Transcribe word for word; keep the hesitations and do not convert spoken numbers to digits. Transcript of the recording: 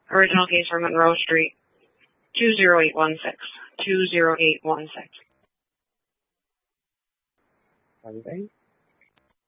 Original case for Monroe Street, two zero eight one six, two zero eight one six. Monday.